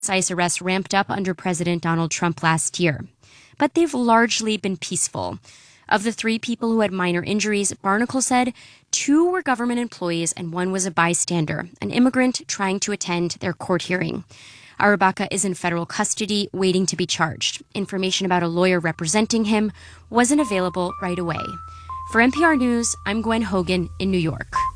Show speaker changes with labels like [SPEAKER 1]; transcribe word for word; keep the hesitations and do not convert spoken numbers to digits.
[SPEAKER 1] ICE arrests ramped up under President Donald Trump last year. But they've largely been peaceful. Of the three people who had minor injuries, Barnacle said two were government employees and one was a bystander, an immigrant trying to attend their court hearing. Arabaka is in federal custody, waiting to be charged. Information about a lawyer representing him wasn't available right away. For N P R News, I'm Gwen Hogan in New York.